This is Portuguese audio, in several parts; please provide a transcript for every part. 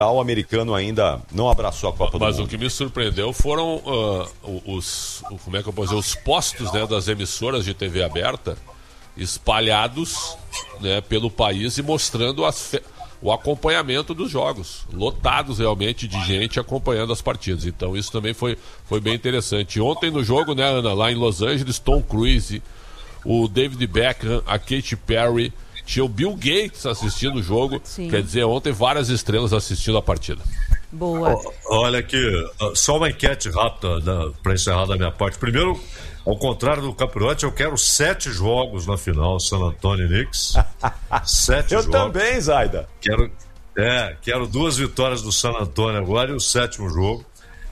o americano ainda não abraçou a Copa do Mundo. Mas o que me surpreendeu foram como é que eu posso dizer, os postos, né, das emissoras de TV aberta espalhados, né, pelo país e mostrando o acompanhamento dos jogos, lotados realmente de gente acompanhando as partidas. Então isso também foi bem interessante. Ontem no jogo, né, Ana, lá em Los Angeles, Tom Cruise, o David Beckham, a Katy Perry, tinha o Bill Gates assistindo o jogo. Sim. Quer dizer, ontem várias estrelas assistindo a partida. Boa. Olha aqui, só uma enquete rápida para encerrar da minha parte. Primeiro, ao contrário do Capirote, eu quero 7 jogos na final, San Antonio e Knicks. 7 Eu jogos. também, Zaida. Quero 2 vitórias do San Antonio agora e o 7º jogo.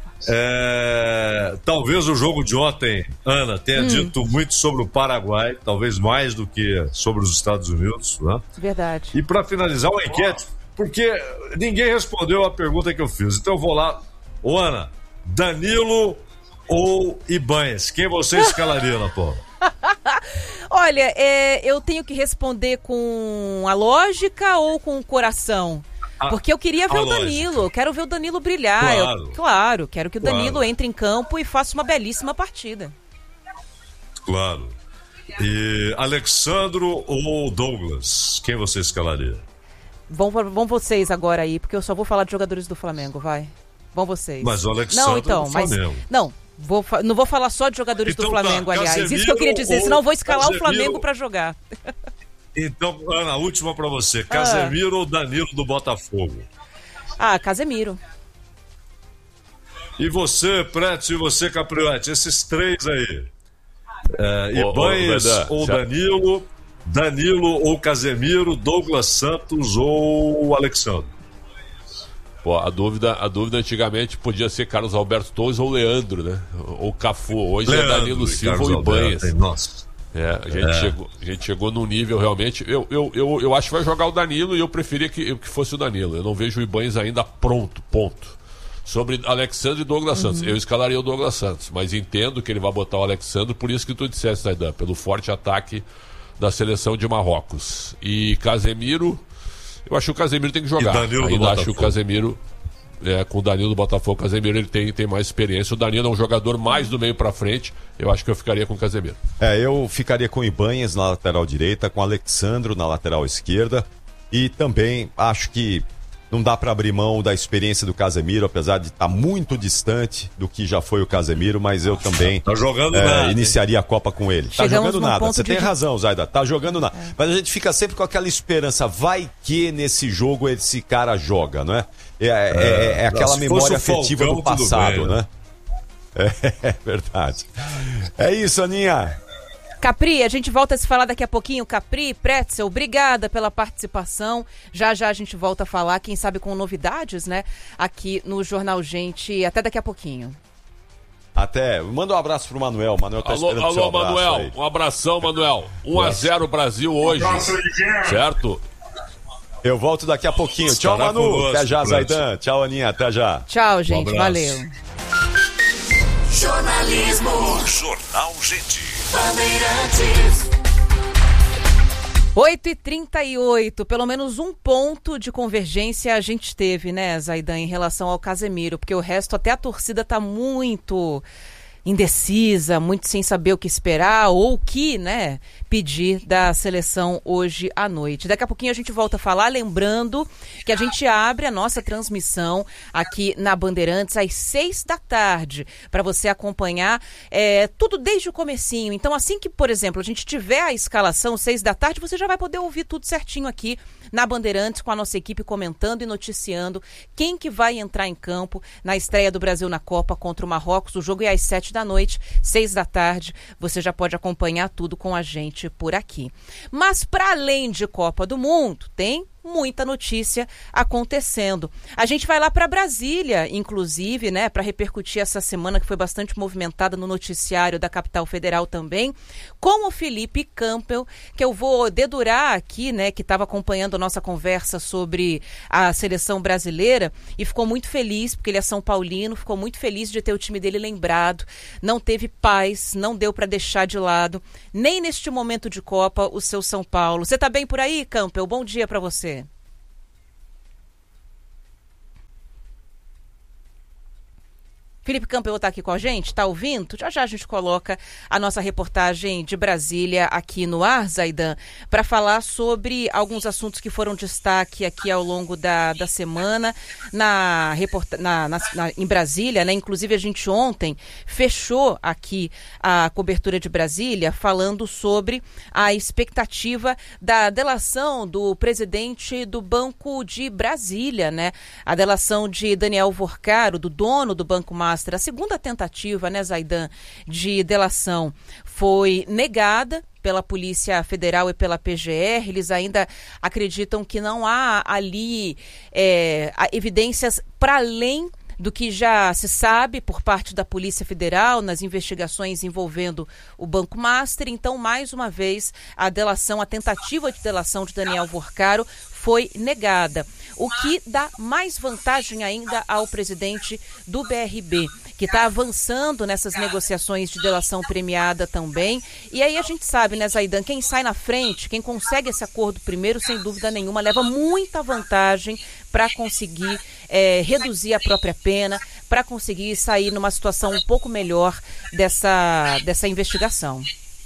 Talvez o jogo de ontem, Ana, tenha dito muito sobre o Paraguai, talvez mais do que sobre os Estados Unidos, né? Verdade. E para finalizar uma enquete, porque ninguém respondeu a pergunta que eu fiz, então eu vou lá. Ô, Ana, Danilo ou Ibanez? Quem você escalaria na prova? Olha, eu tenho que responder com a lógica ou com o coração? Porque eu queria ver o Danilo, eu quero ver o Danilo brilhar. Claro. Quero que o Danilo entre em campo e faça uma belíssima partida. Claro. E Alexandro ou Douglas? Quem você escalaria? Vão vocês agora aí, porque eu só vou falar de jogadores do Flamengo, vai. Vão vocês. Mas o Alexandre do Flamengo. Não vou falar só de jogadores do Flamengo, aliás. Casemiro, isso que eu queria dizer, senão eu vou escalar Casemiro, o Flamengo pra jogar. Então, Ana, a última pra você. Casemiro ou Danilo do Botafogo? Casemiro. E você, Preto, e você, Capriotti? Esses 3 aí. Ibanez ou Danilo ou Casemiro, Douglas Santos ou Alexandre? Pô, a dúvida antigamente podia ser Carlos Alberto Torres ou Leandro, né? Ou Cafu. Hoje é Danilo Silva ou Ibanez. Nossa. A gente chegou num nível realmente. Eu acho que vai jogar o Danilo e eu preferia que fosse o Danilo. Eu não vejo o Ibanez ainda pronto, ponto. Sobre Alexandre e Douglas Santos, eu escalaria o Douglas Santos, mas entendo que ele vai botar o Alexandre, por isso que tu disseste, Zaidan, pelo forte ataque da seleção de Marrocos. E Casemiro, eu acho que o Casemiro tem que jogar. Ainda acho que o Casemiro, com o Danilo do Botafogo, o Casemiro ele tem mais experiência. O Danilo é um jogador mais do meio pra frente. Eu acho que eu ficaria com o Casemiro. Eu ficaria com o Ibanez na lateral direita, com o Alexandro na lateral esquerda. E também acho que não dá para abrir mão da experiência do Casemiro, apesar de estar muito distante do que já foi o Casemiro, mas eu também iniciaria a Copa com ele. Tá jogando nada, você tem razão, Zaida, tá jogando nada. Mas a gente fica sempre com aquela esperança, vai que nesse jogo esse cara joga, não é? É aquela memória afetiva do passado, né? É verdade. É isso, Aninha. Capri, a gente volta a se falar daqui a pouquinho. Capri, Pretzel, obrigada pela participação. Já a gente volta a falar, quem sabe com novidades, né? Aqui no Jornal Gente. Até daqui a pouquinho. Até. Manda um abraço pro Manuel. Manuel tá esperando o seu abraço. Alô, Manuel. Aí. Um abração, Manuel. 1-0 Brasil hoje. Certo? Eu volto daqui a pouquinho. Tchau, Manu. Até já, Zaidan. Tchau, Aninha. Até já. Tchau, gente. Valeu. Jornalismo. Jornal Gente. Bandeirantes. 8h38, pelo menos um ponto de convergência a gente teve, né, Zaidan, em relação ao Casemiro, porque o resto, até a torcida tá muito indecisa, muito sem saber o que esperar ou o que, né, pedir da seleção hoje à noite. Daqui a pouquinho a gente volta a falar, lembrando que a gente abre a nossa transmissão aqui na Bandeirantes às 6 da tarde, para você acompanhar tudo desde o comecinho. Então, assim que, por exemplo, a gente tiver a escalação 6 da tarde, você já vai poder ouvir tudo certinho aqui na Bandeirantes, com a nossa equipe comentando e noticiando quem que vai entrar em campo na estreia do Brasil na Copa contra o Marrocos. O jogo é às 7 da noite, 6 da tarde. Você já pode acompanhar tudo com a gente por aqui. Mas para além de Copa do Mundo, tem muita notícia acontecendo. A gente vai lá para Brasília, inclusive, né, para repercutir essa semana que foi bastante movimentada no noticiário da capital federal também, com o Felipe Campbell, que eu vou dedurar aqui, né, que estava acompanhando a nossa conversa sobre a seleção brasileira e ficou muito feliz, porque ele é São Paulino, ficou muito feliz de ter o time dele lembrado, não teve paz, não deu para deixar de lado, nem neste momento de Copa, o seu São Paulo. Você tá bem por aí, Campbell? Bom dia para você. Felipe Campbell está aqui com a gente, está ouvindo? Já já a gente coloca a nossa reportagem de Brasília aqui no ar, Zaidan, para falar sobre alguns assuntos que foram destaque aqui ao longo da semana em Brasília, né? Inclusive a gente ontem fechou aqui a cobertura de Brasília falando sobre a expectativa da delação do presidente do Banco de Brasília, né? A delação de Daniel Vorcaro, do dono do Banco Master. A segunda tentativa, né, Zaidan, de delação foi negada pela Polícia Federal e pela PGR. Eles ainda acreditam que não há ali evidências para além do que já se sabe por parte da Polícia Federal nas investigações envolvendo o Banco Master. Então, mais uma vez, a tentativa de delação de Daniel Vorcaro foi negada, o que dá mais vantagem ainda ao presidente do BRB, que está avançando nessas negociações de delação premiada também. E aí a gente sabe, né, Zaidan, quem sai na frente, quem consegue esse acordo primeiro, sem dúvida nenhuma, leva muita vantagem para conseguir reduzir a própria pena, para conseguir sair numa situação um pouco melhor dessa investigação.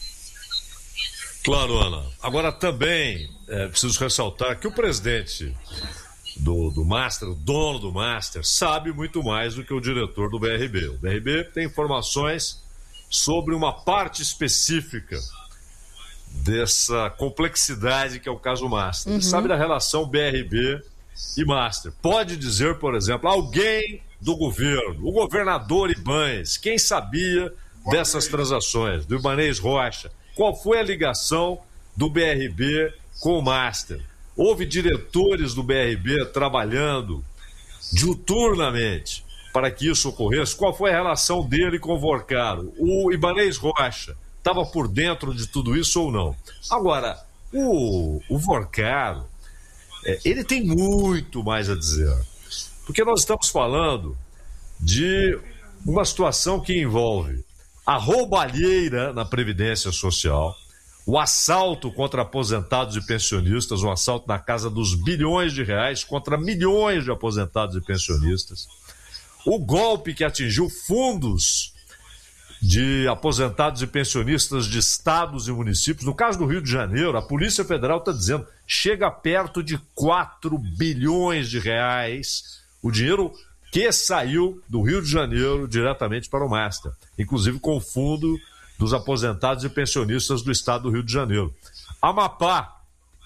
Claro, Ana. Agora também preciso ressaltar que o presidente do Master, o dono do Master, sabe muito mais do que o diretor do BRB. O BRB tem informações sobre uma parte específica dessa complexidade que é o caso Master. Ele sabe da relação BRB e Master. Pode dizer, por exemplo, alguém do governo, o governador Ibanez, quem sabia dessas transações, do Ibanez Rocha, qual foi a ligação do BRB com o Master? Houve diretores do BRB trabalhando diuturnamente para que isso ocorresse? Qual foi a relação dele com o Vorcaro? O Ibanez Rocha estava por dentro de tudo isso ou não? Agora, o Vorcaro, ele tem muito mais a dizer. Porque nós estamos falando de uma situação que envolve a roubalheira na Previdência Social, o assalto contra aposentados e pensionistas, um assalto na casa dos bilhões de reais contra milhões de aposentados e pensionistas, o golpe que atingiu fundos de aposentados e pensionistas de estados e municípios. No caso do Rio de Janeiro, a Polícia Federal está dizendo chega perto de 4 bilhões de reais, o dinheiro que saiu do Rio de Janeiro diretamente para o Master, inclusive com o fundo dos aposentados e pensionistas do estado do Rio de Janeiro. Amapá,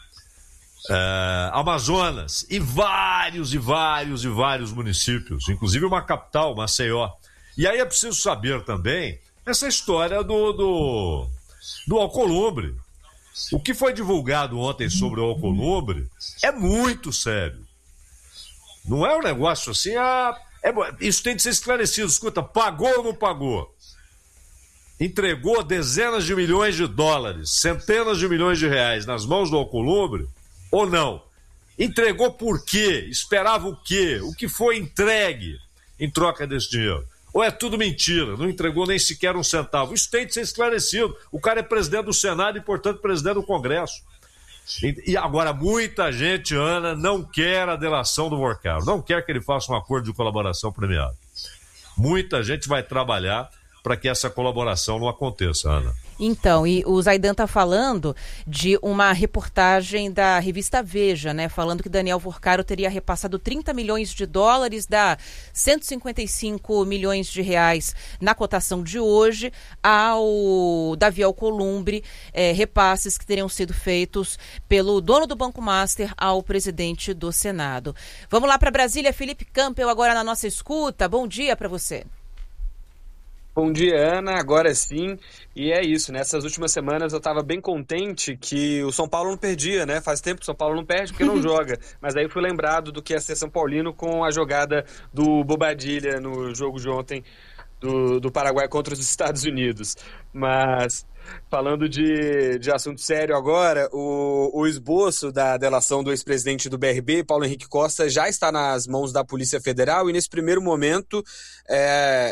Amazonas e vários municípios, inclusive uma capital, Maceió. E aí é preciso saber também essa história do Alcolumbre. O que foi divulgado ontem sobre o Alcolumbre é muito sério. Não é um negócio assim, isso tem de ser esclarecido. Escuta, pagou ou não pagou? Entregou dezenas de milhões de dólares, centenas de milhões de reais nas mãos do Alcolumbre ou não? Entregou por quê? Esperava o quê? O que foi entregue em troca desse dinheiro? Ou é tudo mentira? Não entregou nem sequer um centavo? Isso tem de ser esclarecido. O cara é presidente do Senado e, portanto, presidente do Congresso. E agora, muita gente, Ana, não quer a delação do Vorcaro, não quer que ele faça um acordo de colaboração premiado. Muita gente vai trabalhar para que essa colaboração não aconteça, Ana. Então, e o Zaidan está falando de uma reportagem da revista Veja, né? Falando que Daniel Vorcaro teria repassado 30 milhões de dólares, dá 155 milhões de reais na cotação de hoje, ao Davi Alcolumbre, repasses que teriam sido feitos pelo dono do Banco Master ao presidente do Senado. Vamos lá para Brasília, Felipe Campbell, agora na nossa escuta. Bom dia para você. Bom dia, Ana, agora sim, e é isso, nessas últimas semanas eu estava bem contente que o São Paulo não perdia, né, faz tempo que o São Paulo não perde porque não joga, mas aí fui lembrado do que ia ser São Paulino com a jogada do Bobadilla no jogo de ontem do Paraguai contra os Estados Unidos. Mas falando de assunto sério agora, o esboço da delação do ex-presidente do BRB, Paulo Henrique Costa, já está nas mãos da Polícia Federal e nesse primeiro momento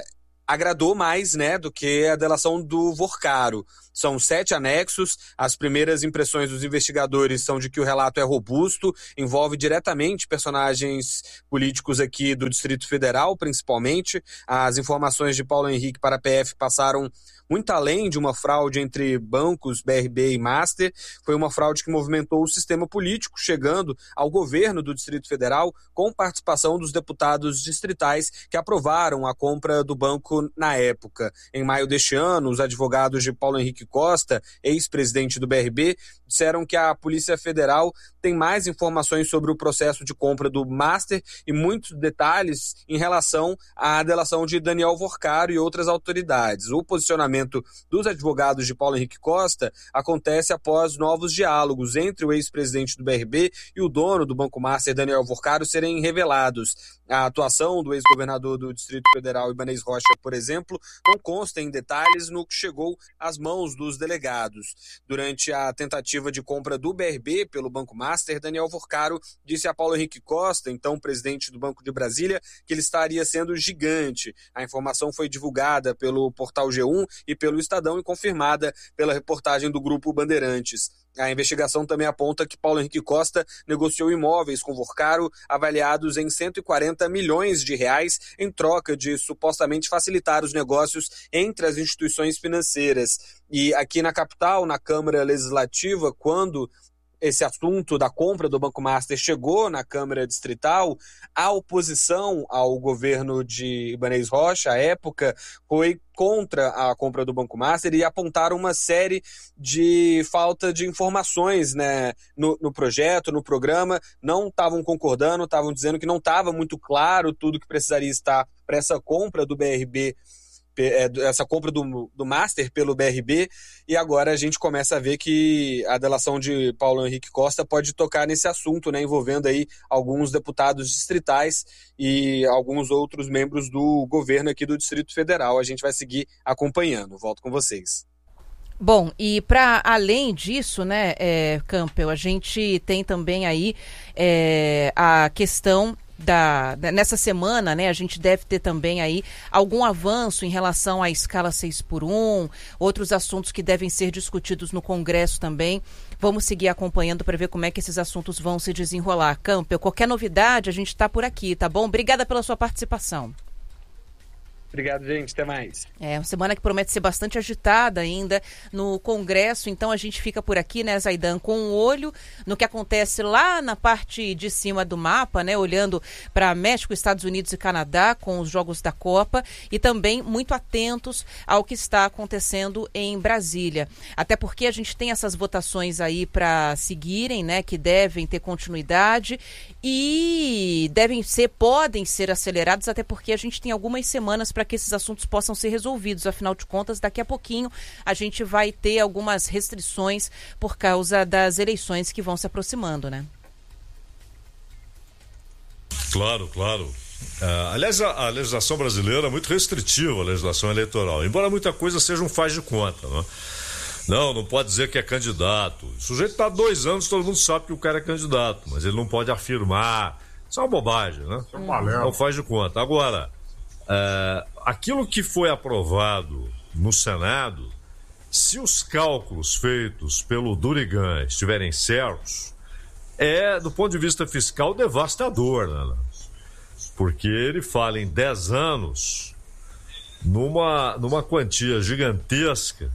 agradou mais, né, do que a delação do Vorcaro. São 7 anexos, as primeiras impressões dos investigadores são de que o relato é robusto, envolve diretamente personagens políticos aqui do Distrito Federal, principalmente. As informações de Paulo Henrique para a PF passaram muito além de uma fraude entre bancos, BRB e Master. Foi uma fraude que movimentou o sistema político, chegando ao governo do Distrito Federal, com participação dos deputados distritais que aprovaram a compra do banco na época. Em maio deste ano, os advogados de Paulo Henrique Costa, ex-presidente do BRB, disseram que a Polícia Federal tem mais informações sobre o processo de compra do Master e muitos detalhes em relação à delação de Daniel Vorcaro e outras autoridades. O posicionamento dos advogados de Paulo Henrique Costa acontece após novos diálogos entre o ex-presidente do BRB e o dono do Banco Master, Daniel Vorcaro, serem revelados. A atuação do ex-governador do Distrito Federal, Ibanez Rocha, por exemplo, não consta em detalhes no que chegou às mãos dos delegados. Durante a tentativa de compra do BRB pelo Banco Master, Daniel Vorcaro disse a Paulo Henrique Costa, então presidente do Banco de Brasília, que ele estaria sendo gigante. A informação foi divulgada pelo portal G1 e pelo Estadão e confirmada pela reportagem do Grupo Bandeirantes. A investigação também aponta que Paulo Henrique Costa negociou imóveis com Vorcaro avaliados em 140 milhões de reais em troca de supostamente facilitar os negócios entre as instituições financeiras. E aqui na capital, na Câmara Legislativa, quando esse assunto da compra do Banco Master chegou na Câmara Distrital, a oposição ao governo de Ibanez Rocha, à época, foi contra a compra do Banco Master e apontaram uma série de falta de informações, né, no projeto, no programa. Não estavam concordando, estavam dizendo que não estava muito claro tudo que precisaria estar para essa compra do BRB, essa compra do Master pelo BRB, e agora a gente começa a ver que a delação de Paulo Henrique Costa pode tocar nesse assunto, né, envolvendo aí alguns deputados distritais e alguns outros membros do governo aqui do Distrito Federal. A gente vai seguir acompanhando. Volto com vocês. Bom, e para além disso, né, Campbell, a gente tem também aí a questão nessa semana, né, a gente deve ter também aí algum avanço em relação à escala 6x1, outros assuntos que devem ser discutidos no Congresso também. Vamos seguir acompanhando para ver como é que esses assuntos vão se desenrolar. Campbell, qualquer novidade, a gente está por aqui, tá bom? Obrigada pela sua participação. Obrigado, gente. Até mais. Uma semana que promete ser bastante agitada ainda no Congresso, então a gente fica por aqui, né, Zaidan, com um olho no que acontece lá na parte de cima do mapa, né, olhando para México, Estados Unidos e Canadá com os jogos da Copa e também muito atentos ao que está acontecendo em Brasília. Até porque a gente tem essas votações aí para seguirem, né, que devem ter continuidade e podem ser acelerados, até porque a gente tem algumas semanas para que esses assuntos possam ser resolvidos. Afinal de contas, daqui a pouquinho a gente vai ter algumas restrições por causa das eleições que vão se aproximando, né? Claro. Aliás, a legislação brasileira é muito restritiva, a legislação eleitoral, embora muita coisa seja um faz de conta, né? Não pode dizer que é candidato. O sujeito está há 2 anos, todo mundo sabe que o cara é candidato, mas ele não pode afirmar. Isso é uma bobagem, né? Não faz de conta. Agora, aquilo que foi aprovado no Senado, se os cálculos feitos pelo Durigan estiverem certos, do ponto de vista fiscal, devastador, né? Porque ele fala em 10 anos numa quantia gigantesca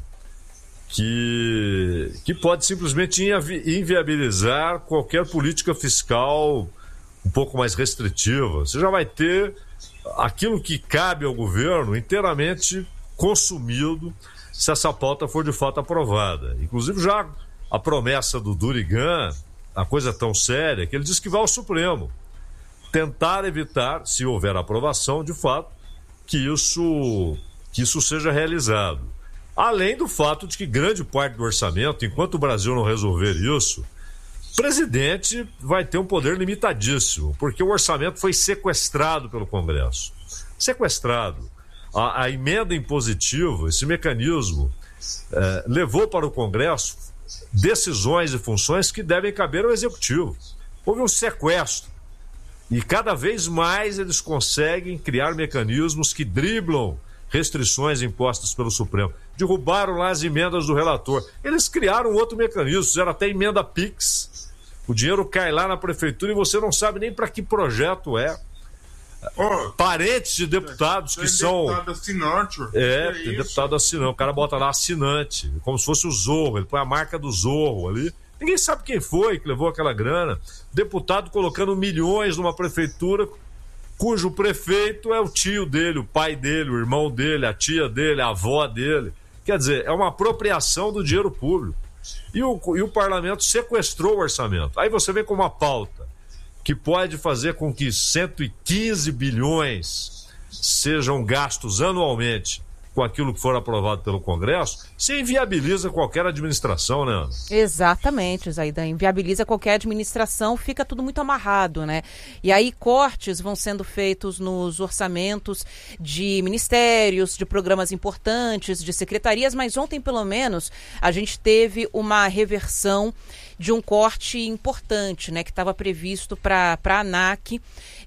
que pode simplesmente inviabilizar qualquer política fiscal um pouco mais restritiva. Você já vai ter aquilo que cabe ao governo inteiramente consumido se essa pauta for de fato aprovada. Inclusive já a promessa do Durigan, a coisa é tão séria que ele diz que vai ao Supremo tentar evitar, se houver aprovação de fato, que isso seja realizado. Além do fato de que grande parte do orçamento, enquanto o Brasil não resolver isso, o presidente vai ter um poder limitadíssimo, porque o orçamento foi sequestrado pelo Congresso. Sequestrado. A emenda impositiva, esse mecanismo, levou para o Congresso decisões e funções que devem caber ao Executivo. Houve um sequestro. E cada vez mais eles conseguem criar mecanismos que driblam restrições impostas pelo Supremo. Derrubaram lá as emendas do relator. Eles criaram outro mecanismo, fizeram até emenda PIX. O dinheiro cai lá na prefeitura e você não sabe nem para que projeto é. Parentes de deputados que são... deputado assinante. Tem deputado assinante. O cara bota lá assinante, como se fosse o Zorro. Ele põe a marca do Zorro ali. Ninguém sabe quem foi que levou aquela grana. Deputado colocando milhões numa prefeitura cujo prefeito é o tio dele, o pai dele, o irmão dele, a tia dele, a avó dele. Quer dizer, é uma apropriação do dinheiro público. E o parlamento sequestrou o orçamento. Aí você vem com uma pauta que pode fazer com que 115 bilhões sejam gastos anualmente com aquilo que for aprovado pelo Congresso, se inviabiliza qualquer administração, né, Ana? Exatamente, Zaidan. Inviabiliza qualquer administração, fica tudo muito amarrado, né? E aí cortes vão sendo feitos nos orçamentos de ministérios, de programas importantes, de secretarias, mas ontem, pelo menos, a gente teve uma reversão de um corte importante, né, que estava previsto para a ANAC,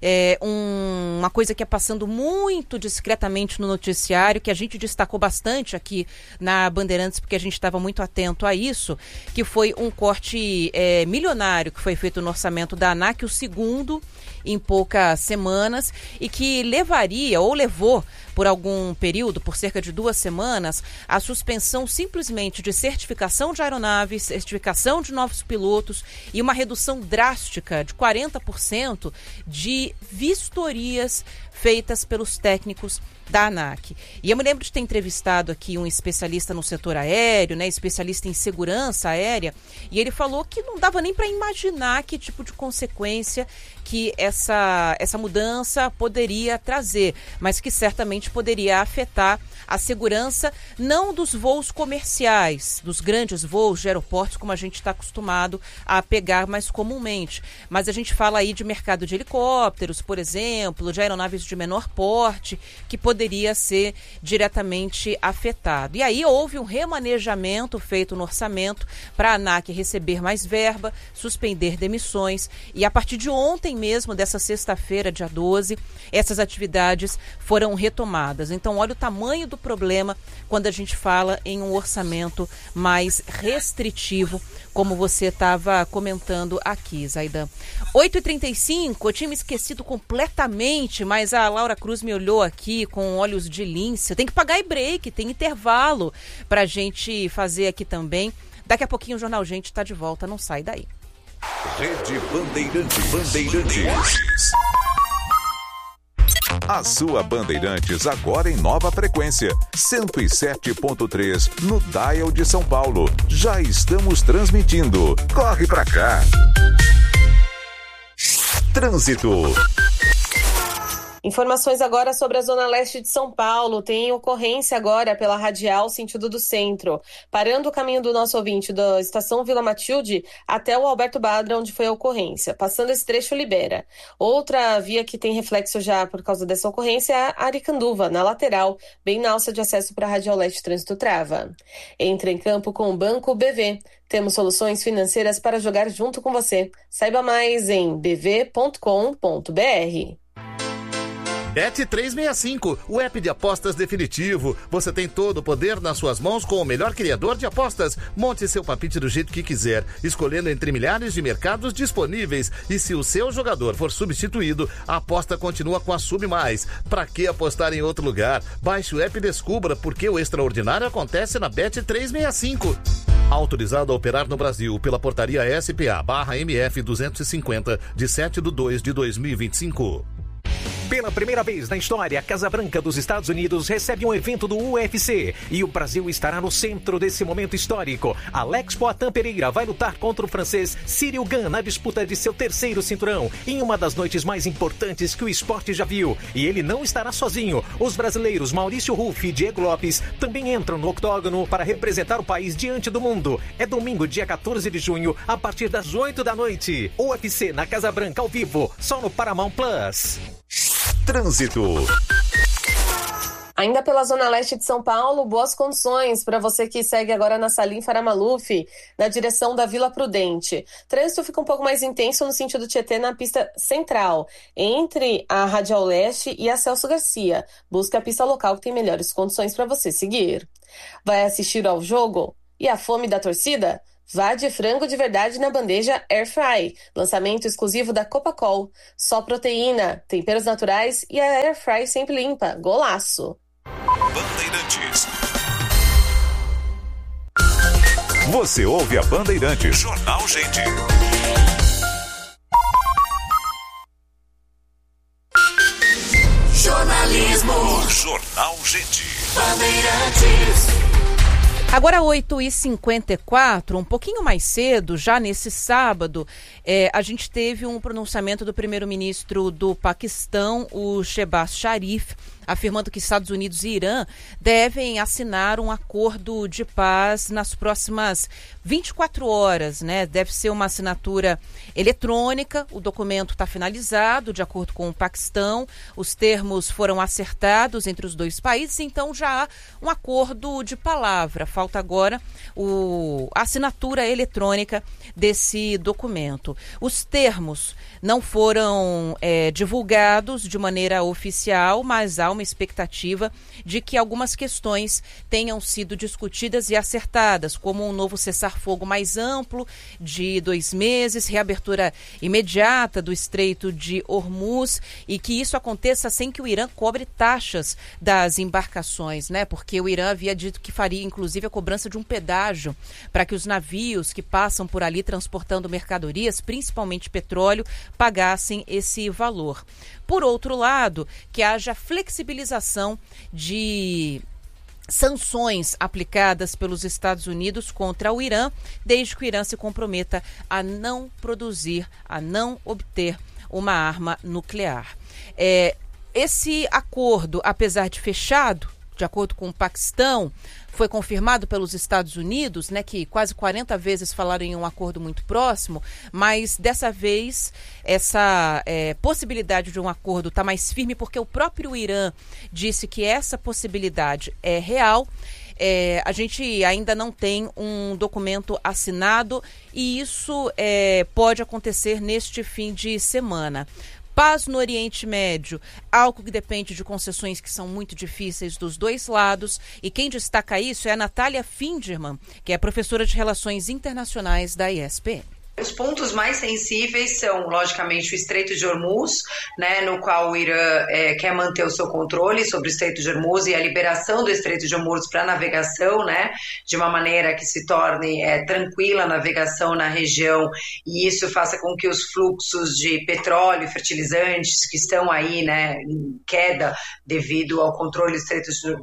uma coisa que é passando muito discretamente no noticiário, que a gente destacou bastante aqui na Bandeirantes, porque a gente estava muito atento a isso, que foi um corte milionário que foi feito no orçamento da ANAC, o segundo em poucas semanas, e que levaria, ou levou por algum período, por cerca de 2 semanas, a suspensão simplesmente de certificação de aeronaves, certificação de novos pilotos e uma redução drástica de 40% de vistorias feitas pelos técnicos da ANAC. E eu me lembro de ter entrevistado aqui um especialista no setor aéreo, né, especialista em segurança aérea, e ele falou que não dava nem para imaginar que tipo de consequência que essa mudança poderia trazer, mas que certamente poderia afetar a segurança não dos voos comerciais, dos grandes voos de aeroportos, como a gente está acostumado a pegar mais comumente. Mas a gente fala aí de mercado de helicópteros, por exemplo, de aeronaves de menor porte, que poderia ser diretamente afetado. E aí houve um remanejamento feito no orçamento para a ANAC receber mais verba, suspender demissões, e a partir de ontem mesmo, dessa sexta-feira, dia 12, essas atividades foram retomadas. Então, olha o tamanho do problema quando a gente fala em um orçamento mais restritivo, como você estava comentando aqui, Zaidan. 8h35, eu tinha me esquecido completamente, mas a Laura Cruz me olhou aqui com olhos de lince. Tem que pagar e-break, tem intervalo para a gente fazer aqui também. Daqui a pouquinho o Jornal Gente está de volta, não sai daí. Rede Bandeirantes. A sua Bandeirantes agora em nova frequência, 107.3 no dial de São Paulo. Já estamos transmitindo. Corre pra cá. Trânsito. Informações agora sobre a Zona Leste de São Paulo. Tem ocorrência agora pela Radial, sentido do centro. Parando o caminho do nosso ouvinte da estação Vila Matilde até o Alberto Badra, onde foi a ocorrência. Passando esse trecho, libera. Outra via que tem reflexo já por causa dessa ocorrência é a Aricanduva, na lateral, bem na alça de acesso para a Radial Leste, trânsito trava. Entre em campo com o Banco BV. Temos soluções financeiras para jogar junto com você. Saiba mais em bv.com.br. Bet365, o app de apostas definitivo. Você tem todo o poder nas suas mãos com o melhor criador de apostas. Monte seu palpite do jeito que quiser, escolhendo entre milhares de mercados disponíveis. E se o seu jogador for substituído, a aposta continua com a Sub+. Pra que apostar em outro lugar? Baixe o app e descubra porque o extraordinário acontece na Bet365. Autorizado a operar no Brasil pela portaria SPA/MF 250 de 7/2/2025. Pela primeira vez na história, a Casa Branca dos Estados Unidos recebe um evento do UFC e o Brasil estará no centro desse momento histórico. Alex Poatan Pereira vai lutar contra o francês Cyril Gane na disputa de seu 3º cinturão, em uma das noites mais importantes que o esporte já viu. E ele não estará sozinho. Os brasileiros Maurício Ruff e Diego Lopes também entram no octógono para representar o país diante do mundo. É domingo, dia 14 de junho, a partir das 8 da noite. UFC na Casa Branca ao vivo, só no Paramount Plus. Trânsito. A Ainda pela Zona Leste de São Paulo, boas condições para você que segue agora na Salim Faramaluf, na direção da Vila Prudente. Trânsito fica um pouco mais intenso no sentido Tietê na pista central, entre a Radial Leste e a Celso Garcia. Busca a pista local que tem melhores condições para você seguir. Vai assistir ao jogo? E a fome da torcida? Vá de frango de verdade na bandeja Air Fry. Lançamento exclusivo da Copacol. Só proteína, temperos naturais e a Air Fry sempre limpa. Golaço! Bandeirantes. Você ouve a Bandeirantes. Jornal Gente. Jornalismo. Jornal Gente. Bandeirantes. Agora 8h54, um pouquinho mais cedo, já nesse sábado, a gente teve um pronunciamento do primeiro-ministro do Paquistão, o Shehbaz Sharif, afirmando que Estados Unidos e Irã devem assinar um acordo de paz nas próximas 24 horas, né? Deve ser uma assinatura eletrônica, o documento está finalizado, de acordo com o Paquistão, os termos foram acertados entre os dois países, então já há um acordo de palavra. Falta agora a assinatura eletrônica desse documento. Os termos não foram divulgados de maneira oficial, mas há uma expectativa de que algumas questões tenham sido discutidas e acertadas, como um novo cessar-fogo mais amplo de 2 meses, reabertura imediata do Estreito de Hormuz e que isso aconteça sem que o Irã cobre taxas das embarcações, né? Porque o Irã havia dito que faria, inclusive, a cobrança de um pedágio para que os navios que passam por ali transportando mercadorias, principalmente petróleo, pagassem esse valor. Por outro lado, que haja flexibilização de sanções aplicadas pelos Estados Unidos contra o Irã, desde que o Irã se comprometa a não produzir, a não obter uma arma nuclear. Esse acordo, apesar de fechado, de acordo com o Paquistão, foi confirmado pelos Estados Unidos, né, que quase 40 vezes falaram em um acordo muito próximo, mas dessa vez essa possibilidade de um acordo está mais firme porque o próprio Irã disse que essa possibilidade é real. A gente ainda não tem um documento assinado e isso pode acontecer neste fim de semana. Paz no Oriente Médio, algo que depende de concessões que são muito difíceis dos dois lados. E quem destaca isso é a Natália Finderman, que é professora de Relações Internacionais da ESPM. Os pontos mais sensíveis são, logicamente, o Estreito de Hormuz, né, no qual o Irã quer manter o seu controle sobre o Estreito de Hormuz e a liberação do Estreito de Hormuz para navegação, né, de uma maneira que se torne tranquila a navegação na região e isso faça com que os fluxos de petróleo e fertilizantes que estão aí, né, em queda devido ao controle do Estreito de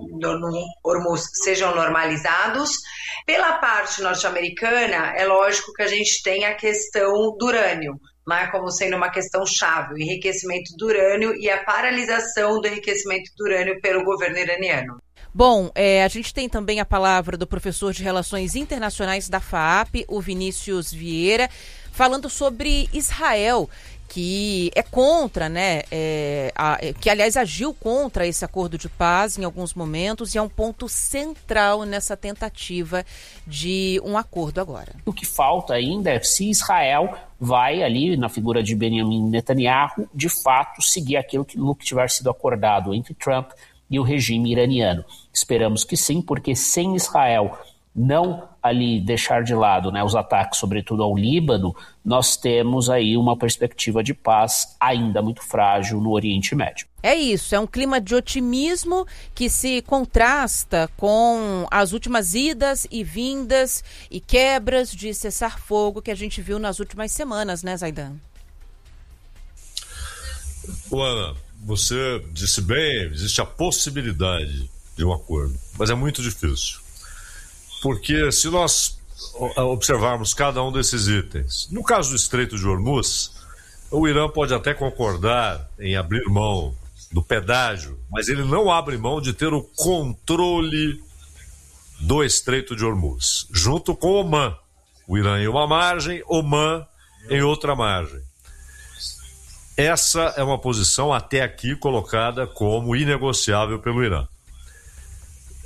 Hormuz sejam normalizados. Pela parte norte-americana, é lógico que a gente tem a questão do urânio, né, como sendo uma questão chave, o enriquecimento do urânio e a paralisação do enriquecimento do urânio pelo governo iraniano. Bom, a gente tem também a palavra do professor de Relações Internacionais da FAAP, o Vinícius Vieira, falando sobre Israel, que é contra, né, que aliás agiu contra esse acordo de paz em alguns momentos e é um ponto central nessa tentativa de um acordo agora. O que falta ainda é se Israel vai ali, na figura de Benjamin Netanyahu, de fato seguir aquilo que tiver sido acordado entre Trump e o regime iraniano. Esperamos que sim, porque sem Israel não ali deixar de lado, né, os ataques, sobretudo ao Líbano, nós temos aí uma perspectiva de paz ainda muito frágil no Oriente Médio. É isso, é um clima de otimismo que se contrasta com as últimas idas e vindas e quebras de cessar-fogo que a gente viu nas últimas semanas, né, Zaidan? Ana, você disse bem, existe a possibilidade de um acordo, mas é muito difícil. Porque se nós observarmos cada um desses itens, no caso do Estreito de Hormuz, o Irã pode até concordar em abrir mão do pedágio, mas ele não abre mão de ter o controle do Estreito de Hormuz, junto com Omã. O Irã em uma margem, Omã em outra margem. Essa é uma posição até aqui colocada como inegociável pelo Irã.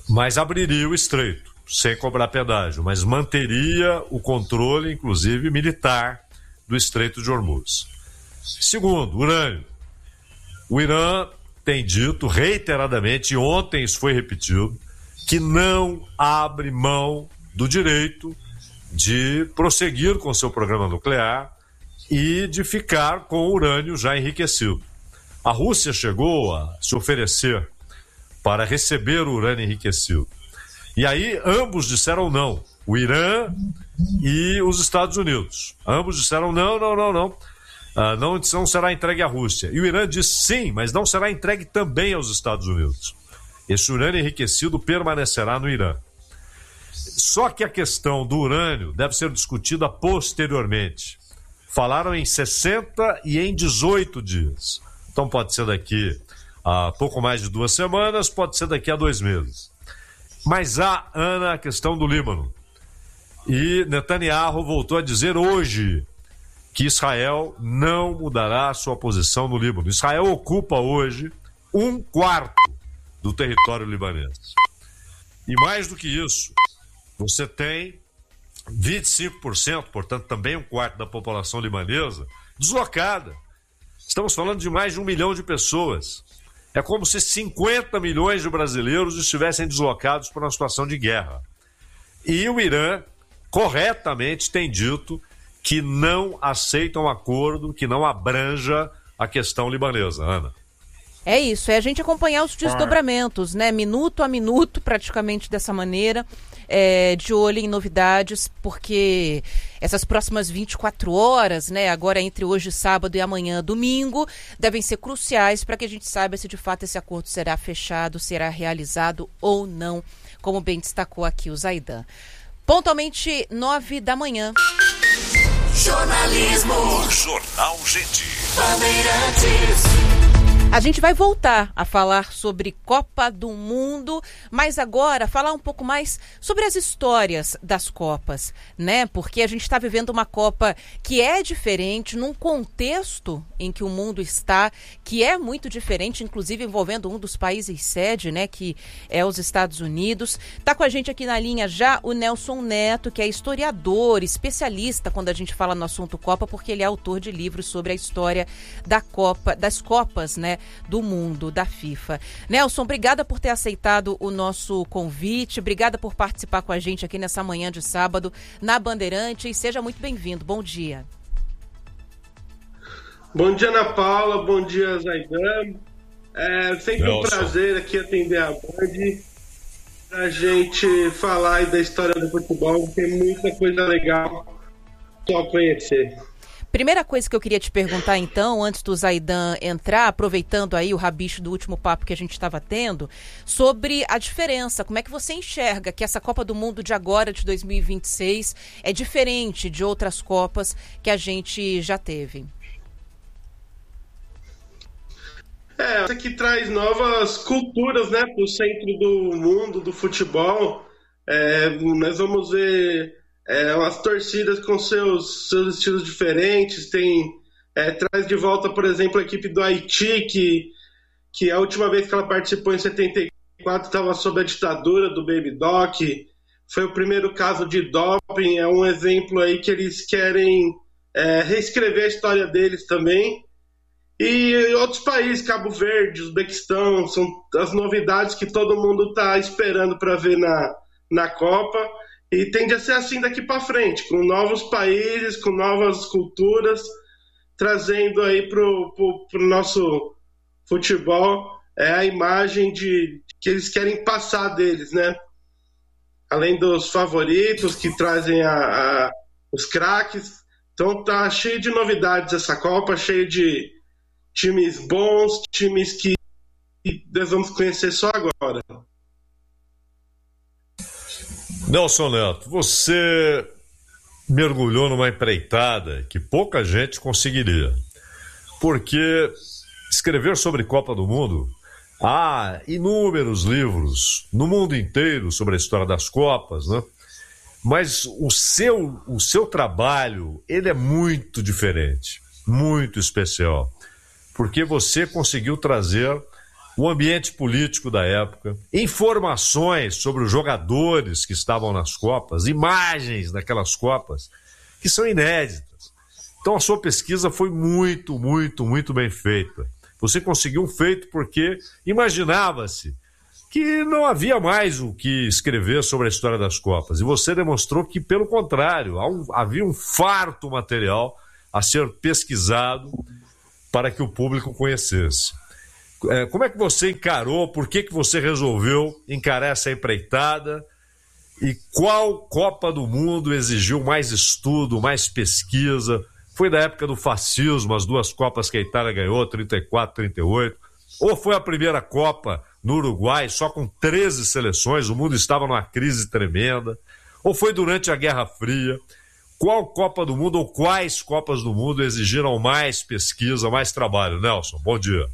mas abriria o estreito, sem cobrar pedágio, mas manteria o controle, inclusive militar, do Estreito de Hormuz. Segundo, urânio. O Irã tem dito reiteradamente, e ontem isso foi repetido, que não abre mão do direito de prosseguir com seu programa nuclear e de ficar com o urânio já enriquecido. A Rússia chegou a se oferecer para receber o urânio enriquecido. E aí ambos disseram não, o Irã e os Estados Unidos. Ambos disseram não será entregue à Rússia. E o Irã disse sim, mas não será entregue também aos Estados Unidos. Esse urânio enriquecido permanecerá no Irã. Só que a questão do urânio deve ser discutida posteriormente. Falaram em 60 e em 18 dias. Então pode ser daqui a pouco mais de 2 semanas, pode ser daqui a 2 meses. Mas há, Ana, a questão do Líbano. E Netanyahu voltou a dizer hoje que Israel não mudará a sua posição no Líbano. Israel ocupa hoje 1/4 do território libanês. E mais do que isso, você tem 25%, portanto também 1/4 da população libanesa, deslocada. Estamos falando de mais de 1 milhão de pessoas. É como se 50 milhões de brasileiros estivessem deslocados por uma situação de guerra. E o Irã, corretamente, tem dito que não aceita um acordo que não abranja a questão libanesa, Ana. É isso, é a gente acompanhar os desdobramentos, né? Minuto a minuto, praticamente dessa maneira, de olho em novidades, porque essas próximas 24 horas, né? Agora entre hoje, sábado, e amanhã, domingo, devem ser cruciais para que a gente saiba se de fato esse acordo será fechado, será realizado ou não, como bem destacou aqui o Zaidan. Pontualmente 9 da manhã. Jornalismo. Jornal Gente. Bandeirantes. A gente vai voltar a falar sobre Copa do Mundo, mas agora falar um pouco mais sobre as histórias das Copas, né? Porque a gente está vivendo uma Copa que é diferente, num contexto em que o mundo está, que é muito diferente, inclusive envolvendo um dos países sede, né? Que é os Estados Unidos. Tá com a gente aqui na linha já o Nelson Neto, que é historiador, especialista quando a gente fala no assunto Copa, porque ele é autor de livros sobre a história da Copa, das Copas, né? Do mundo, da FIFA. Nelson, obrigada por ter aceitado o nosso convite, obrigada por participar com a gente aqui nessa manhã de sábado na Bandeirante, e seja muito bem-vindo. Bom dia. Bom dia, Ana Paula, bom dia, Zaidan. É sempre um prazer aqui atender a Band, pra gente falar aí da história do futebol, tem muita coisa legal só conhecer. Primeira coisa que eu queria te perguntar, então, antes do Zaidan entrar, aproveitando aí o rabicho do último papo que a gente estava tendo, sobre a diferença, como é que você enxerga que essa Copa do Mundo de agora, de 2026, é diferente de outras Copas que a gente já teve? Essa que traz novas culturas, né, para o centro do mundo do futebol. Nós vamos ver umas torcidas com seus estilos diferentes, traz de volta, por exemplo, a equipe do Haiti, que a última vez que ela participou em 74 estava sob a ditadura do Baby Doc, foi o primeiro caso de doping, é um exemplo aí que eles querem reescrever a história deles também. E outros países, Cabo Verde, Uzbequistão, são as novidades que todo mundo está esperando para ver na Copa. E tende a ser assim daqui para frente, com novos países, com novas culturas, trazendo aí pro nosso futebol a imagem que eles querem passar deles, né? Além dos favoritos que trazem os craques. Então tá cheio de novidades essa Copa, cheio de times bons, times que nós vamos conhecer só agora. Nelson Neto, você mergulhou numa empreitada que pouca gente conseguiria, porque escrever sobre Copa do Mundo, há inúmeros livros no mundo inteiro sobre a história das Copas, né? Mas o seu trabalho, ele é muito diferente, muito especial, porque você conseguiu trazer o ambiente político da época, informações sobre os jogadores que estavam nas Copas, imagens daquelas Copas que são inéditas. Então a sua pesquisa foi muito, muito, muito bem feita. Você conseguiu um feito porque imaginava-se que não havia mais o que escrever sobre a história das Copas. E você demonstrou que, pelo contrário, havia um farto material a ser pesquisado para que o público conhecesse. Como é que você encarou, por que você resolveu encarar essa empreitada e qual Copa do Mundo exigiu mais estudo, mais pesquisa? Foi da época do fascismo, as duas Copas que a Itália ganhou, 34, 38, ou foi a primeira Copa no Uruguai, só com 13 seleções, o mundo estava numa crise tremenda, ou foi durante a Guerra Fria? Qual Copa do Mundo ou quais Copas do Mundo exigiram mais pesquisa, mais trabalho? Nelson, bom dia.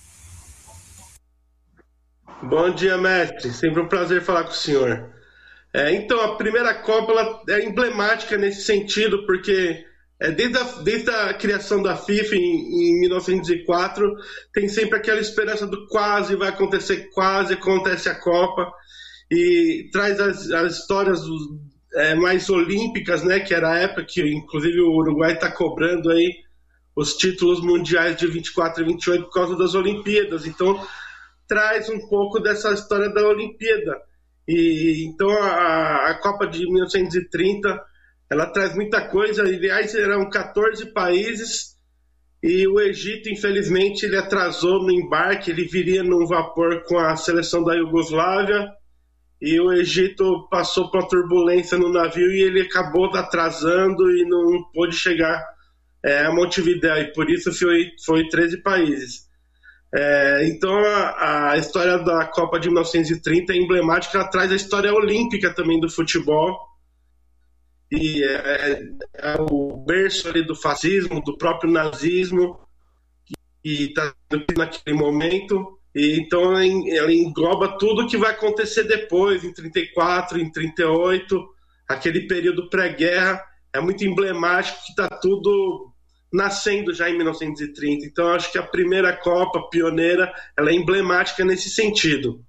Bom dia, mestre. Sempre um prazer falar com o senhor. Então, a primeira Copa ela é emblemática nesse sentido, porque desde a criação da FIFA em 1904, tem sempre aquela esperança do quase vai acontecer, quase acontece a Copa, e traz as histórias mais olímpicas, né, que era a época que, inclusive, o Uruguai está cobrando aí os títulos mundiais de 24 e 28 por causa das Olimpíadas. Então, traz um pouco dessa história da Olimpíada. E então a Copa de 1930 ela traz muita coisa. Aliás, eram 14 países e o Egito, infelizmente, ele atrasou no embarque. Ele viria num vapor com a seleção da Iugoslávia e o Egito passou por uma turbulência no navio e ele acabou atrasando e não pôde chegar a Montevidéu, e por isso foi 13 países. Então a história da Copa de 1930 é emblemática, ela traz a história olímpica também do futebol, e é o berço ali do fascismo, do próprio nazismo, que está naquele momento, e então ela engloba tudo que vai acontecer depois, em 34, em 38, aquele período pré-guerra, é muito emblemático, que está tudo nascendo já em 1930. Então, acho que a primeira Copa pioneira, ela é emblemática nesse sentido.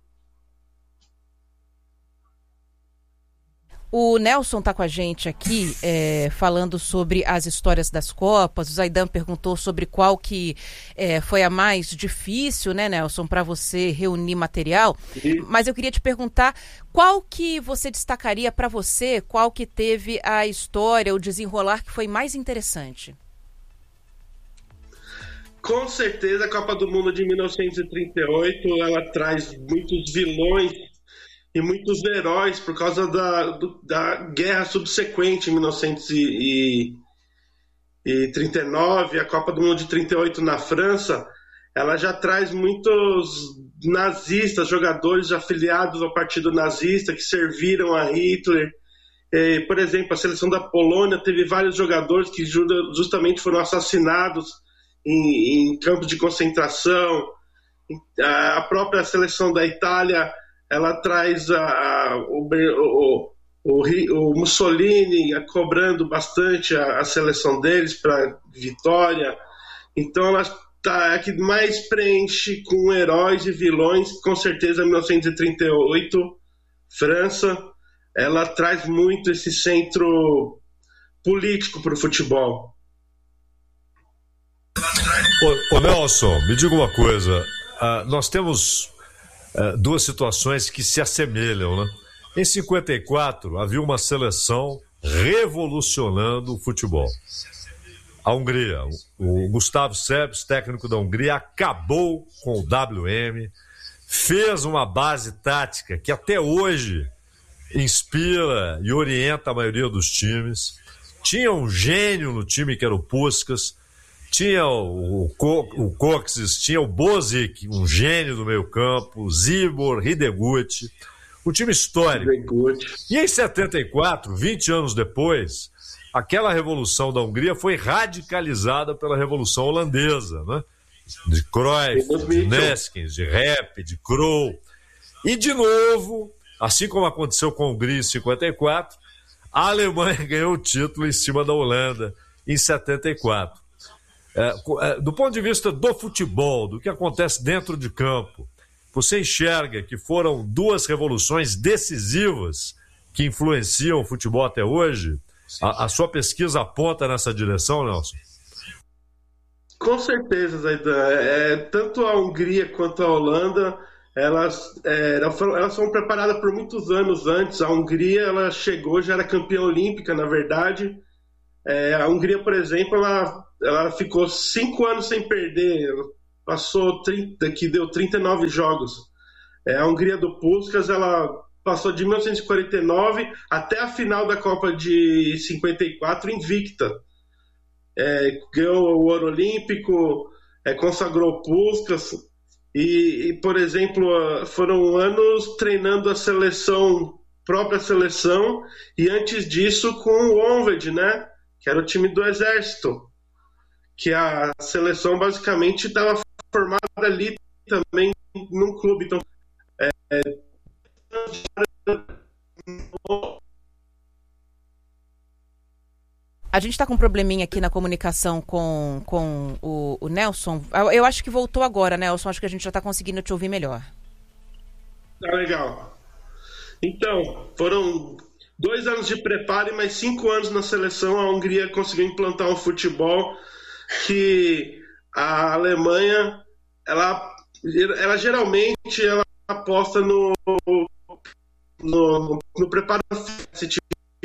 O Nelson está com a gente aqui falando sobre as histórias das Copas. O Zaidan perguntou sobre qual que foi a mais difícil, né, Nelson, para você reunir material. Sim. Mas eu queria te perguntar qual que você destacaria para você, qual que teve a história, o desenrolar que foi mais interessante? Com certeza a Copa do Mundo de 1938, ela traz muitos vilões e muitos heróis por causa da guerra subsequente em 1939, a Copa do Mundo de 38 na França, ela já traz muitos nazistas, jogadores afiliados ao partido nazista que serviram a Hitler. Por exemplo, a seleção da Polônia teve vários jogadores que justamente foram assassinados em campos de concentração. A própria seleção da Itália, ela traz o Mussolini cobrando bastante a seleção deles para vitória. Então ela a que mais preenche com heróis e vilões, com certeza 1938, França, ela traz muito esse centro político para o futebol. Ô Nelson, me diga uma coisa, nós temos duas situações que se assemelham, né? Em 54 havia uma seleção revolucionando o futebol. A Hungria, o Gustavo Serbs, técnico da Hungria, acabou com o WM, fez uma base tática que até hoje inspira e orienta a maioria dos times. Tinha um gênio no time que era o Puskás, tinha o Kocsis, tinha o Bozic, um gênio do meio campo, Zibor, Hideguchi, um time histórico. E em 74, 20 anos depois, aquela revolução da Hungria foi radicalizada pela revolução holandesa, né? De Cruyff, de Neskens, de Rep, de Krol. E de novo, assim como aconteceu com a Hungria em 54, a Alemanha ganhou o título em cima da Holanda em 74. Do ponto de vista do futebol, do que acontece dentro de campo, você enxerga que foram 2 revoluções decisivas que influenciam o futebol até hoje? A sua pesquisa aponta nessa direção, Nelson? Com certeza, Zaidan. Tanto a Hungria quanto a Holanda, elas foram preparadas por muitos anos antes. A Hungria, ela chegou, já era campeã olímpica, na verdade. A Hungria, por exemplo, ela ficou 5 anos sem perder. Ela passou 39 jogos. A Hungria do Puskás, ela passou de 1949 até a final da Copa de 54 invicta. Ganhou o ouro olímpico, consagrou o Puskás e, por exemplo, foram anos treinando a própria seleção, e antes disso com o Honved, né, que era o time do exército, que a seleção basicamente estava formada ali também num clube. Então, a gente está com um probleminha aqui na comunicação com o Nelson. Eu acho que voltou agora, Nelson. Acho que a gente já está conseguindo te ouvir melhor. Tá legal. Então, foram 2 anos de preparo e mais 5 anos na seleção. A Hungria conseguiu implantar um futebol que a Alemanha, ela geralmente aposta no preparo físico.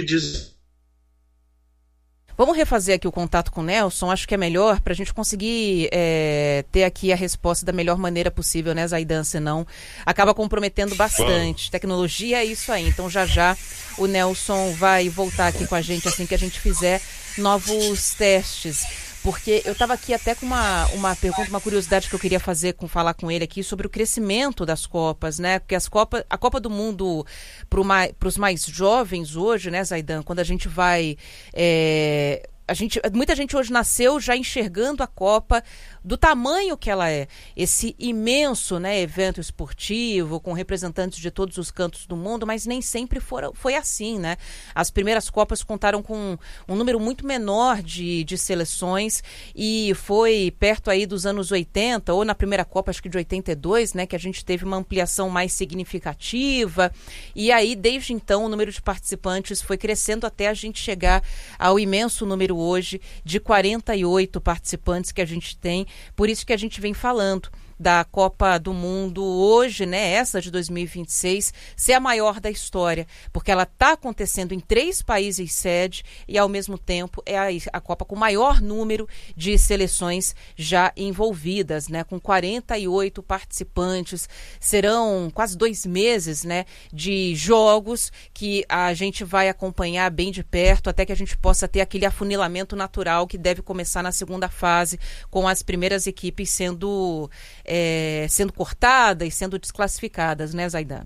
Vamos refazer aqui o contato com o Nelson, acho que é melhor para a gente conseguir ter aqui a resposta da melhor maneira possível, né, Zaidan? Senão acaba comprometendo bastante. Tecnologia é isso aí, então já o Nelson vai voltar aqui com a gente assim que a gente fizer novos testes. Porque eu estava aqui até com uma pergunta, uma curiosidade que eu queria falar com ele aqui sobre o crescimento das Copas, né? Porque a Copa do Mundo para os mais jovens hoje, né, Zaidan? Quando a gente vai... muita gente hoje nasceu já enxergando a Copa do tamanho que ela é. Esse imenso, né, evento esportivo com representantes de todos os cantos do mundo, mas nem sempre foi assim, né? As primeiras Copas contaram com um número muito menor de seleções e foi perto aí dos anos 80, ou na primeira Copa, acho que de 82, né, que a gente teve uma ampliação mais significativa, e aí desde então o número de participantes foi crescendo até a gente chegar ao imenso número hoje de 48 participantes que a gente tem. Por isso que a gente vem falando da Copa do Mundo hoje, né, essa de 2026, ser a maior da história, porque ela está acontecendo em 3 países sede e, ao mesmo tempo, é a Copa com o maior número de seleções já envolvidas, né, com 48 participantes. Serão quase 2 meses, né, de jogos que a gente vai acompanhar bem de perto, até que a gente possa ter aquele afunilamento natural que deve começar na segunda fase, com as primeiras equipes sendo cortadas e sendo desclassificadas, né, Zaidan?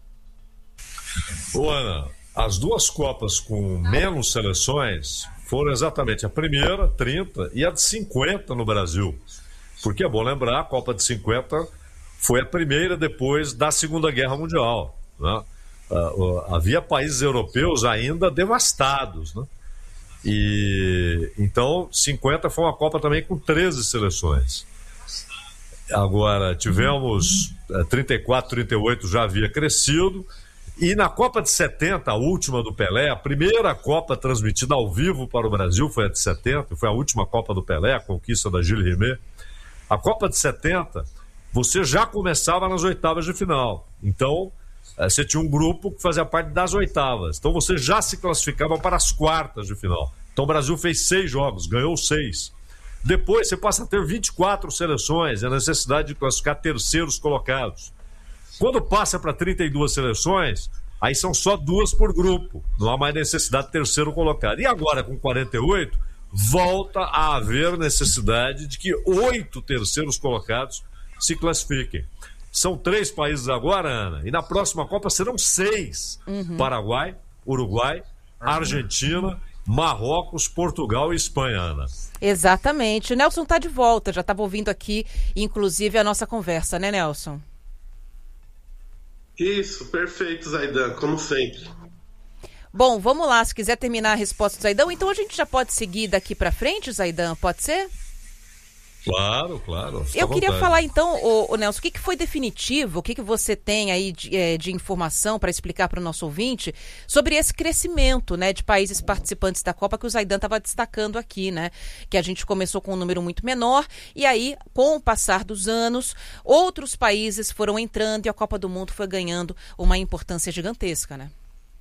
Ana, as 2 Copas com menos seleções foram exatamente a primeira, 30, e a de 50 no Brasil. Porque é bom lembrar, a Copa de 50 foi a primeira depois da Segunda Guerra Mundial, né? Havia países europeus ainda devastados, né? E então 50 foi uma Copa também com 13 seleções. Agora tivemos 34, 38 já havia crescido, e na Copa de 70, a última do Pelé, a primeira Copa transmitida ao vivo para o Brasil foi a de 70, foi a última Copa do Pelé, a conquista da Gilles Rimet. A Copa de 70, você já começava nas oitavas de final, então você tinha um grupo que fazia parte das oitavas, então você já se classificava para as quartas de final. Então o Brasil fez 6 jogos, ganhou 6. Depois você passa a ter 24 seleções, a necessidade de classificar terceiros colocados. Quando passa para 32 seleções, aí são só 2 por grupo, não há mais necessidade de terceiro colocado. E agora, com 48, volta a haver necessidade de que 8 terceiros colocados se classifiquem. São 3 países agora, Ana, e na próxima Copa serão 6. Paraguai, Uruguai, Argentina, Marrocos, Portugal e Espanha, Ana. Exatamente. O Nelson está de volta, já estava ouvindo aqui, inclusive, a nossa conversa, né, Nelson? Isso, perfeito, Zaidan, como sempre. Bom, vamos lá, se quiser terminar a resposta do Zaidan, então a gente já pode seguir daqui para frente, Zaidan, pode ser? Claro. Eu queria falar então, o Nelson, o que foi definitivo, o que você tem aí de informação para explicar para o nosso ouvinte sobre esse crescimento, né, de países participantes da Copa que o Zaidan estava destacando aqui, né? Que a gente começou com um número muito menor e aí, com o passar dos anos, outros países foram entrando e a Copa do Mundo foi ganhando uma importância gigantesca, né?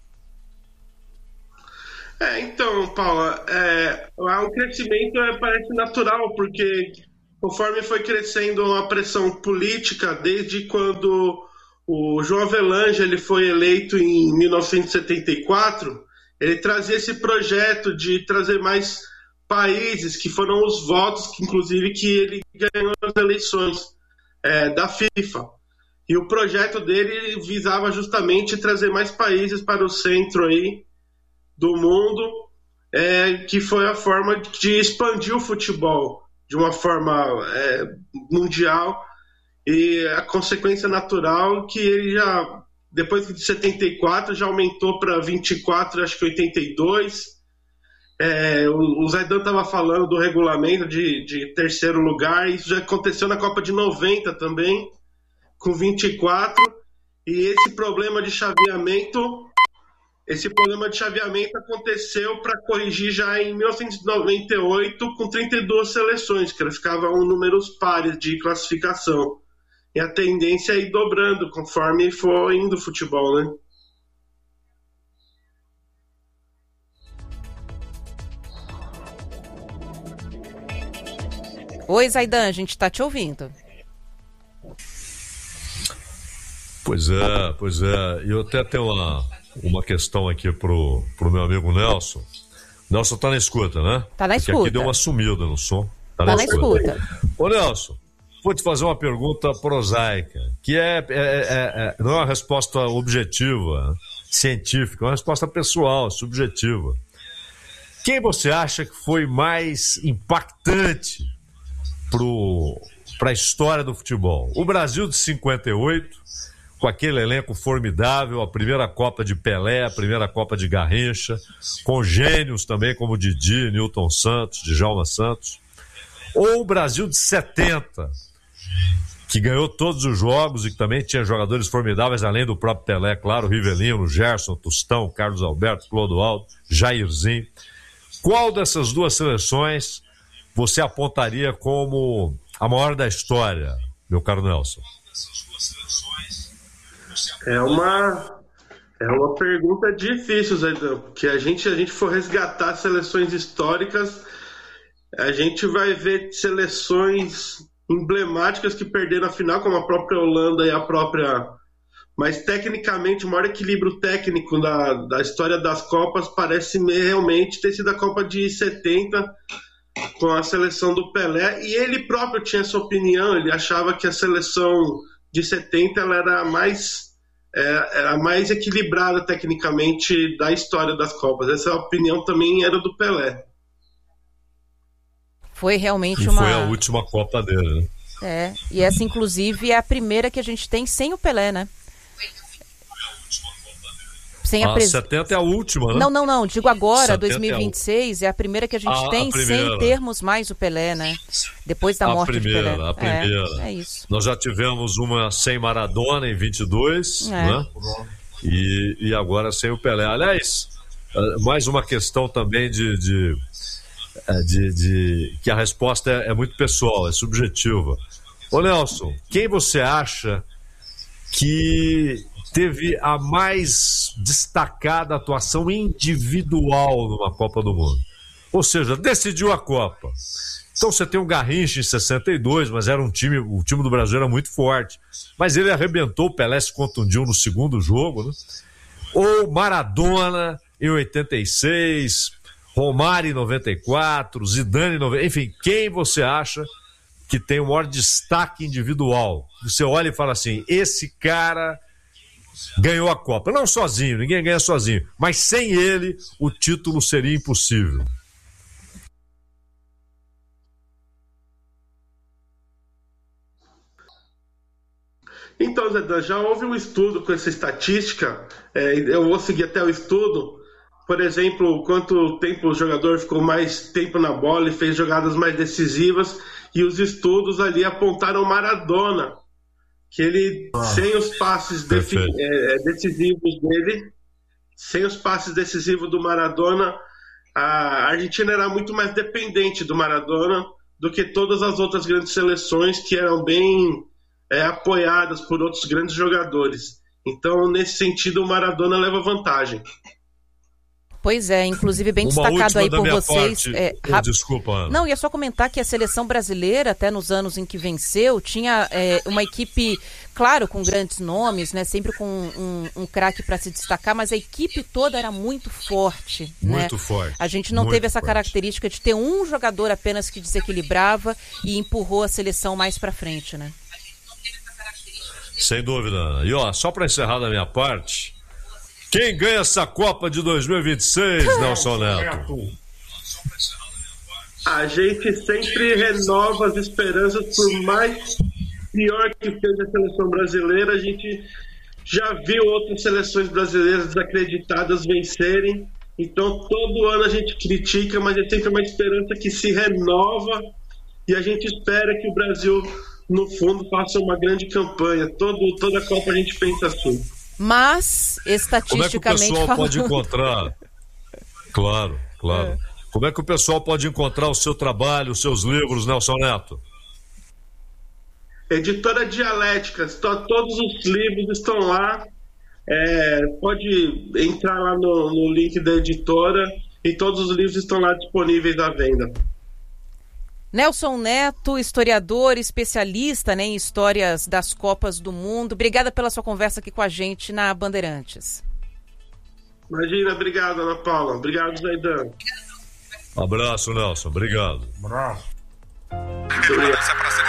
Então, Paula, o crescimento parece natural, porque conforme foi crescendo a pressão política, desde quando o João Avelange ele foi eleito em 1974, ele trazia esse projeto de trazer mais países, que foram os votos, que inclusive que ele ganhou as eleições da FIFA. E o projeto dele visava justamente trazer mais países para o centro aí do mundo, que foi a forma de expandir o futebol de uma forma mundial, e a consequência natural que ele já, depois de 74, já aumentou para 24, acho que 82. O Zaidan estava falando do regulamento de terceiro lugar, isso já aconteceu na Copa de 90 também, com 24, e esse problema de chaveamento aconteceu para corrigir já em 1998 com 32 seleções, que ficavam números pares de classificação. E a tendência é ir dobrando conforme for indo o futebol, né? Oi, Zaidan, a gente está te ouvindo. Pois é. E eu até tenho uma questão aqui pro meu amigo Nelson. Nelson tá na escuta, né? Tá na escuta. Porque aqui deu uma sumida no som. Tá na escuta. Ô, Nelson, vou te fazer uma pergunta prosaica, que não é uma resposta objetiva, científica, é uma resposta pessoal, subjetiva. Quem você acha que foi mais impactante para a história do futebol? O Brasil de 58, com aquele elenco formidável, a primeira Copa de Pelé, a primeira Copa de Garrincha, com gênios também como Didi, Nilton Santos, Djalma Santos, ou o Brasil de 70, que ganhou todos os jogos e que também tinha jogadores formidáveis, além do próprio Pelé, claro, Rivelino, Gerson, Tostão, Carlos Alberto, Clodoaldo, Jairzinho. Qual dessas duas seleções você apontaria como a maior da história, meu caro Nelson? É uma pergunta difícil, Zaidan, porque a gente for resgatar seleções históricas, a gente vai ver seleções emblemáticas que perderam a final, como a própria Holanda e a própria... Mas, tecnicamente, o maior equilíbrio técnico da história das Copas parece realmente ter sido a Copa de 70, com a seleção do Pelé, e ele próprio tinha essa opinião, ele achava que a seleção de 70 ela era a mais equilibrada tecnicamente da história das Copas. Essa opinião também era do Pelé. Foi realmente Foi a última Copa dele, né? E essa, inclusive, é a primeira que a gente tem sem o Pelé, né? Sem a 70 é a última, né? Não. Digo agora, 2026, é a primeira que a gente tem sem termos mais o Pelé, né? Depois da morte de Pelé. A primeira. É isso. Nós já tivemos uma sem Maradona em 22, né? E agora sem o Pelé. Aliás, mais uma questão também de que a resposta é muito pessoal, é subjetiva. Ô Nelson, quem você acha que teve a mais destacada atuação individual numa Copa do Mundo? Ou seja, decidiu a Copa. Então você tem o Garrincha em 62, mas o time do Brasil era muito forte. Mas ele arrebentou, o Pelé se contundiu no segundo jogo, né? Ou Maradona em 86, Romário em 94, Zidane em 90... Enfim, quem você acha que tem o maior destaque individual? Você olha e fala assim, esse cara ganhou a Copa. Não sozinho, ninguém ganha sozinho. Mas sem ele, o título seria impossível. Então, Zé, já houve um estudo com essa estatística, eu vou seguir até o estudo, por exemplo, quanto tempo o jogador ficou mais tempo na bola e fez jogadas mais decisivas, e os estudos ali apontaram o Maradona, que ele, sem os passes decisivos dele, sem os passes decisivos do Maradona, a Argentina era muito mais dependente do Maradona do que todas as outras grandes seleções que eram bem apoiadas por outros grandes jogadores. Então, nesse sentido, o Maradona leva vantagem. Pois é, inclusive bem destacado aí por vocês. Desculpa, Ana. Não, ia só comentar que a seleção brasileira, até nos anos em que venceu, tinha uma equipe, claro, com grandes nomes, né? Sempre com um craque para se destacar, mas a equipe toda era muito forte. Muito né? forte. A gente não teve essa característica de ter um jogador apenas que desequilibrava e empurrou a seleção mais para frente, né? Sem dúvida, Ana. E só para encerrar da minha parte, quem ganha essa Copa de 2026, Nelson Neto? A gente sempre renova as esperanças, por mais pior que seja a seleção brasileira. A gente já viu outras seleções brasileiras desacreditadas vencerem. Então, todo ano a gente critica, mas é sempre uma esperança que se renova, e a gente espera que o Brasil, no fundo, faça uma grande campanha. Toda a Copa a gente pensa assim. Mas, estatisticamente como é que o pessoal falando... pode encontrar? Claro. Como é que o pessoal pode encontrar o seu trabalho, os seus livros, Nelson Neto? Editora Dialética, todos os livros estão lá. Pode entrar lá no link da editora e todos os livros estão lá disponíveis à venda. Nelson Neto, historiador, especialista, né, em histórias das Copas do Mundo. Obrigada pela sua conversa aqui com a gente na Bandeirantes. Imagina, obrigado, Ana Paula. Obrigado, Zaidan. Abraço, Nelson. Obrigado. Obrigado.